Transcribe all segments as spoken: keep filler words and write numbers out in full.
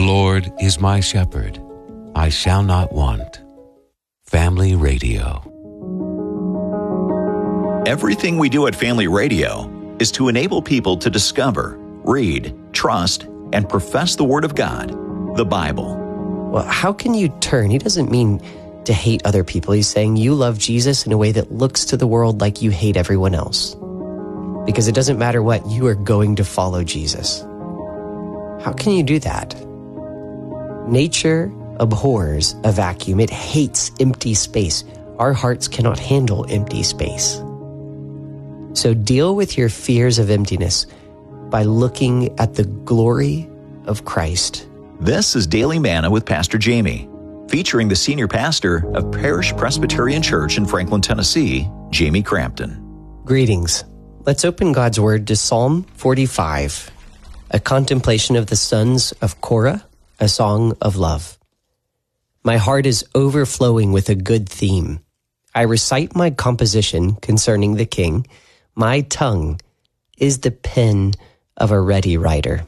Lord is my shepherd. I shall not want. Family Radio. Everything we do at Family Radio is to enable people to discover, read, trust, and profess the Word of God, the Bible. Well, how can you turn? He doesn't mean to hate other people. He's saying you love Jesus in a way that looks to the world like you hate everyone else. Because it doesn't matter what, you are going to follow Jesus. How can you do that? Nature abhors a vacuum. It hates empty space. Our hearts cannot handle empty space. So deal with your fears of emptiness by looking at the glory of Christ. This is Daily Manna with Pastor Jamie, featuring the senior pastor of Parish Presbyterian Church in Franklin, Tennessee, Jamie Crampton. Greetings. Let's open God's Word to Psalm forty-five, a contemplation of the sons of Korah, a song of love. My heart is overflowing with a good theme. I recite my composition concerning the king. My tongue is the pen of a ready writer.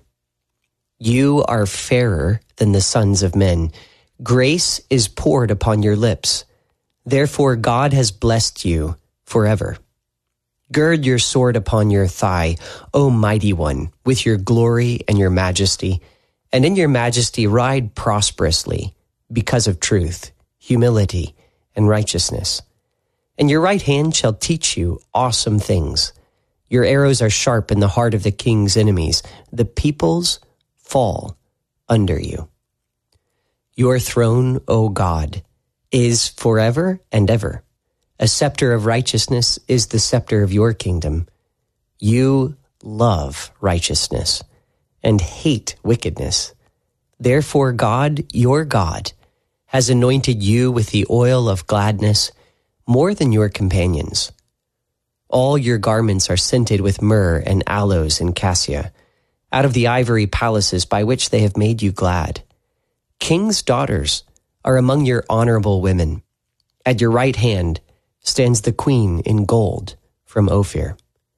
You are fairer than the sons of men. Grace is poured upon your lips. Therefore God has blessed you forever. Gird your sword upon your thigh, O mighty one, with your glory and your majesty. And in your majesty ride prosperously because of truth, humility, and righteousness. And your right hand shall teach you awesome things. Your arrows are sharp in the heart of the king's enemies. The peoples fall under you. Your throne, O God, is forever and ever. A scepter of righteousness is the scepter of your kingdom. You love righteousness and hate wickedness. Therefore God, your God, has anointed you with the oil of gladness more than your companions. All your garments are scented with myrrh and aloes and cassia, out of the ivory palaces by which they have made you glad. King's daughters are among your honorable women. At your right hand stands the queen in gold from Ophir.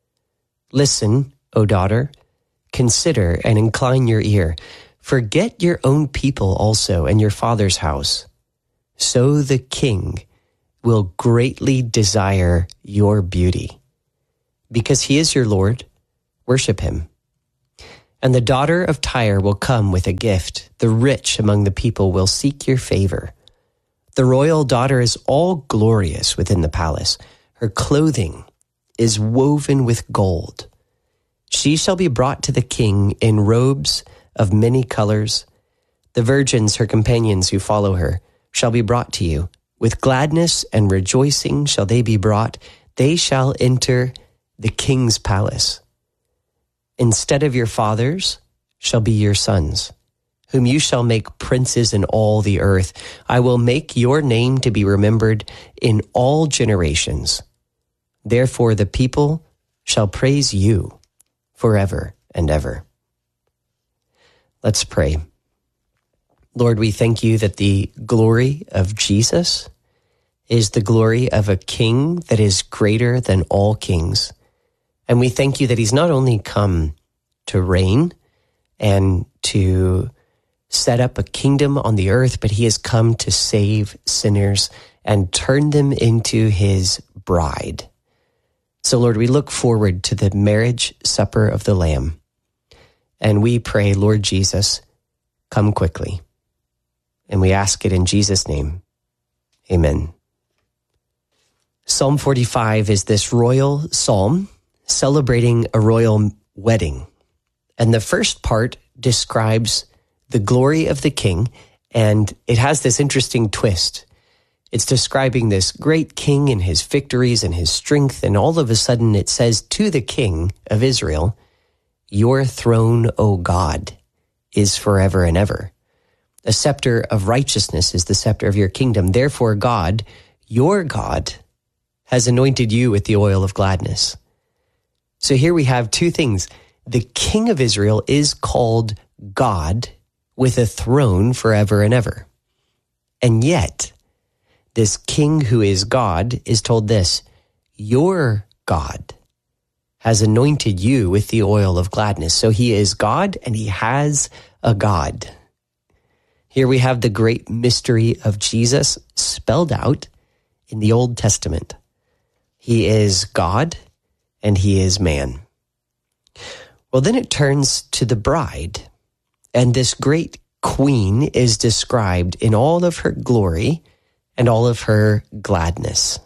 Listen, O daughter, consider and incline your ear. Forget your own people also and your father's house. So the king will greatly desire your beauty. Because he is your Lord, worship him. And the daughter of Tyre will come with a gift. The rich among the people will seek your favor. The royal daughter is all glorious within the palace. Her clothing is woven with gold. She shall be brought to the king in robes of many colors. The virgins, her companions who follow her, shall be brought to you. With gladness and rejoicing shall they be brought. They shall enter the king's palace. Instead of your fathers shall be your sons, whom you shall make princes in all the earth. I will make your name to be remembered in all generations. Therefore the people shall praise you forever and ever. Let's pray. Lord, we thank you that the glory of Jesus is the glory of a king that is greater than all kings. And we thank you that he's not only come to reign and to set up a kingdom on the earth, but he has come to save sinners and turn them into his bride. So, Lord, we look forward to the marriage supper of the Lamb. And we pray, Lord Jesus, come quickly. And we ask it in Jesus' name. Amen. Psalm forty-five is this royal psalm celebrating a royal wedding. And the first part describes the glory of the king, and it has this interesting twist. It's describing this great king and his victories and his strength, and all of a sudden it says to the king of Israel, your throne, O God, is forever and ever. A scepter of righteousness is the scepter of your kingdom. Therefore, God, your God, has anointed you with the oil of gladness. So here we have two things. The king of Israel is called God with a throne forever and ever. And yet, this king who is God is told this, your God has anointed you with the oil of gladness. So he is God and he has a God. Here we have the great mystery of Jesus spelled out in the Old Testament. He is God and he is man. Well, then it turns to the bride, and this great queen is described in all of her glory and all of her gladness.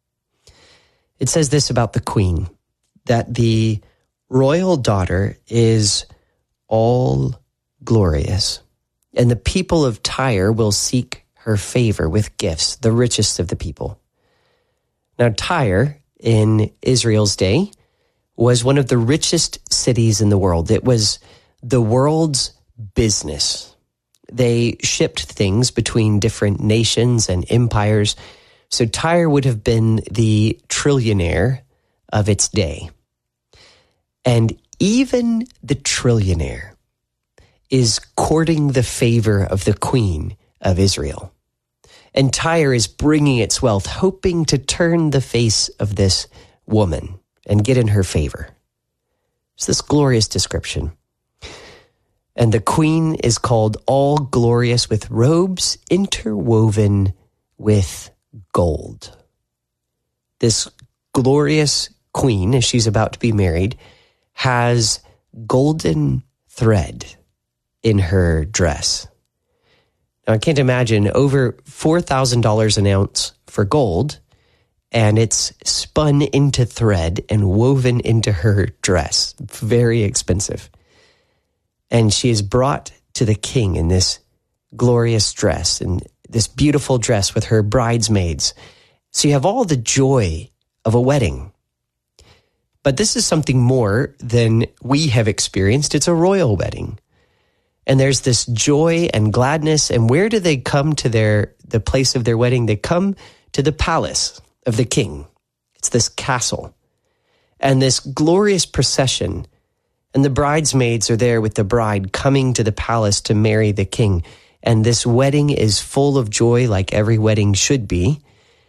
It says this about the queen, that the royal daughter is all glorious, and the people of Tyre will seek her favor with gifts, the richest of the people. Now, Tyre in Israel's day was one of the richest cities in the world. It was the world's business. They shipped things between different nations and empires. So Tyre would have been the trillionaire of its day. And even the trillionaire is courting the favor of the queen of Israel. And Tyre is bringing its wealth, hoping to turn the face of this woman and get in her favor. It's this glorious description. And the queen is called all glorious with robes interwoven with gold. This glorious queen, as she's about to be married, has golden thread in her dress. Now, I can't imagine over four thousand dollars an ounce for gold, and it's spun into thread and woven into her dress. Very expensive. And she is brought to the king in this glorious dress, and this beautiful dress with her bridesmaids. So you have all the joy of a wedding. But this is something more than we have experienced. It's a royal wedding. And there's this joy and gladness. And where do they come to their the place of their wedding? They come to the palace of the king. It's this castle. And this glorious procession. And the bridesmaids are there with the bride coming to the palace to marry the king. And this wedding is full of joy like every wedding should be.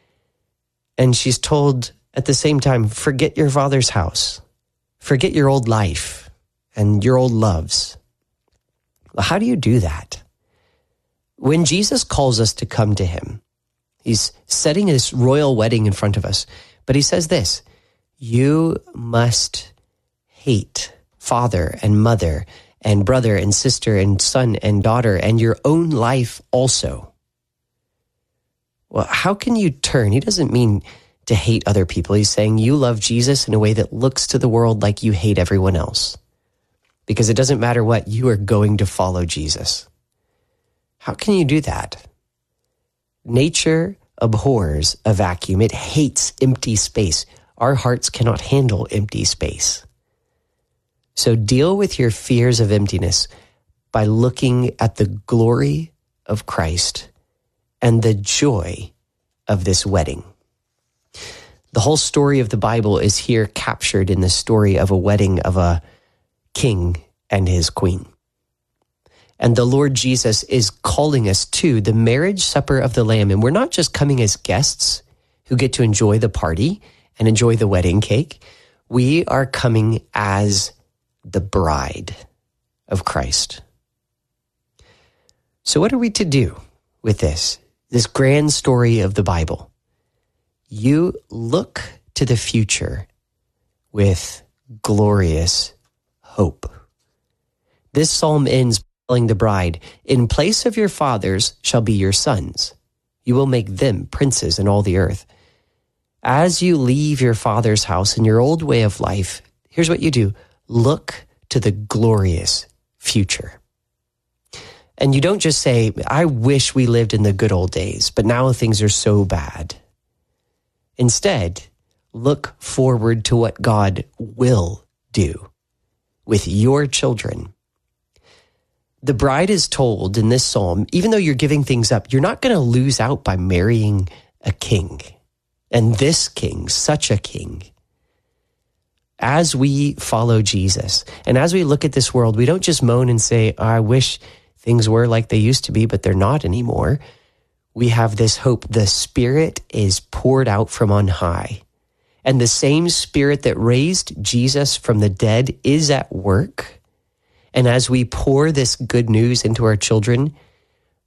And she's told at the same time, forget your father's house. Forget your old life and your old loves. Well, how do you do that? When Jesus calls us to come to him, he's setting this royal wedding in front of us. But he says this, you must hate father and mother and brother and sister and son and daughter and your own life also. Well, how can you turn? He doesn't mean to hate other people. He's saying you love Jesus in a way that looks to the world like you hate everyone else. Because it doesn't matter what, you are going to follow Jesus. How can you do that? Nature abhors a vacuum. It hates empty space. Our hearts cannot handle empty space. So deal with your fears of emptiness by looking at the glory of Christ and the joy of this wedding. The whole story of the Bible is here captured in the story of a wedding of a king and his queen. And the Lord Jesus is calling us to the marriage supper of the Lamb. And we're not just coming as guests who get to enjoy the party and enjoy the wedding cake. We are coming as the bride of Christ. So what are we to do with this, this grand story of the Bible? You look to the future with glorious hope. This psalm ends telling the bride, in place of your fathers shall be your sons. You will make them princes in all the earth. As you leave your father's house and your old way of life, here's what you do. Look to the glorious future. And you don't just say, I wish we lived in the good old days, but now things are so bad. Instead, look forward to what God will do with your children. The bride is told in this psalm, even though you're giving things up, you're not going to lose out by marrying a king. And this king, such a king. As we follow Jesus, and as we look at this world, we don't just moan and say, oh, I wish things were like they used to be, but they're not anymore. We have this hope. The Spirit is poured out from on high. And the same Spirit that raised Jesus from the dead is at work. And as we pour this good news into our children,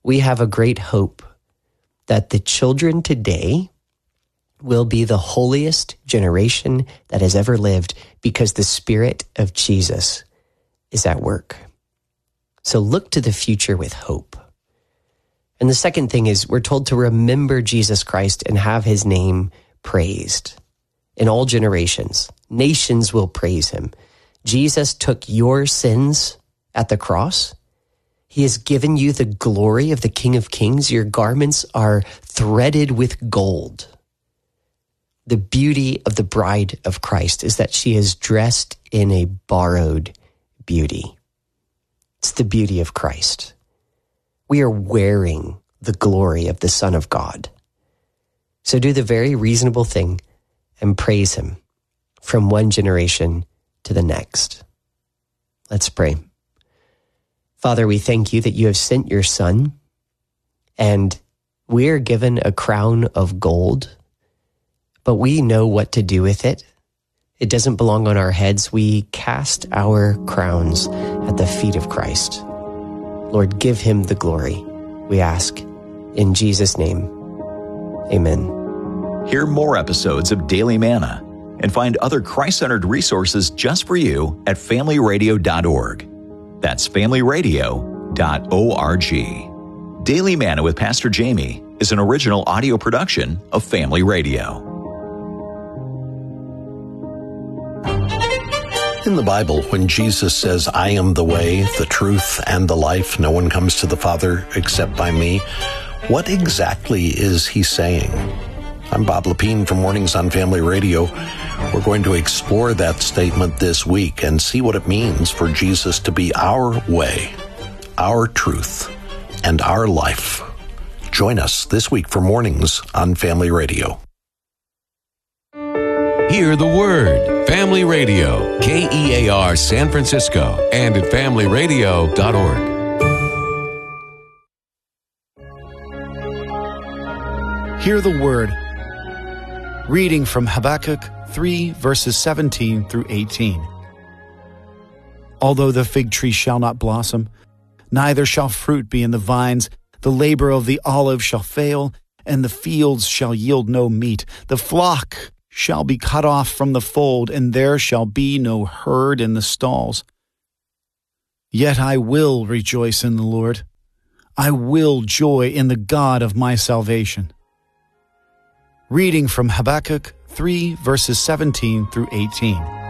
we have a great hope that the children today will be the holiest generation that has ever lived because the Spirit of Jesus is at work. So look to the future with hope. And the second thing is we're told to remember Jesus Christ and have his name praised in all generations. Nations will praise him. Jesus took your sins at the cross. He has given you the glory of the King of Kings. Your garments are threaded with gold. The beauty of the bride of Christ is that she is dressed in a borrowed beauty. It's the beauty of Christ. We are wearing the glory of the Son of God. So do the very reasonable thing and praise him from one generation to the next. Let's pray. Father, we thank you that you have sent your Son, and we are given a crown of gold, but we know what to do with it. It doesn't belong on our heads. We cast our crowns at the feet of Christ. Lord, give him the glory, we ask. In Jesus' name, amen. Hear more episodes of Daily Manna and find other Christ-centered resources just for you at family radio dot org. That's family radio dot org. Daily Manna with Pastor Jamie is an original audio production of Family Radio. In the Bible, when Jesus says, "I am the way, the truth, and the life, no one comes to the Father except by me," what exactly is he saying? I'm Bob Lepine from Mornings on Family Radio. We're going to explore that statement this week and see what it means for Jesus to be our way, our truth, and our life. Join us this week for Mornings on Family Radio. Hear the Word. Family Radio, K E A R San Francisco, and at family radio dot org. Hear the Word. Reading from Habakkuk three, verses seventeen through eighteen. Although the fig tree shall not blossom, neither shall fruit be in the vines, the labor of the olive shall fail, and the fields shall yield no meat. The flock shall be cut off from the fold, and there shall be no herd in the stalls. Yet I will rejoice in the Lord. I will joy in the God of my salvation. Reading from Habakkuk three, verses seventeen through eighteen.